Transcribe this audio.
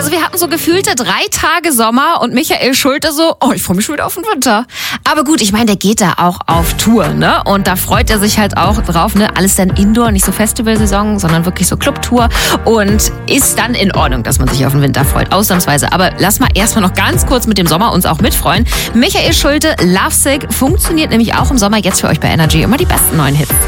Also wir hatten so gefühlte 3 Tage Sommer und Michael Schulte so, ich freue mich schon wieder auf den Winter. Aber gut, ich meine, der geht da auch auf Tour, ne? Und da freut er sich halt auch drauf, ne? Alles dann Indoor, nicht so Festivalsaison, sondern wirklich so Clubtour. Und ist dann in Ordnung, dass man sich auf den Winter freut, ausnahmsweise. Aber lass mal erstmal noch ganz kurz mit dem Sommer uns auch mitfreuen. Michael Schulte, Lovesick, funktioniert nämlich auch im Sommer jetzt für euch bei Energy. Immer die besten neuen Hits.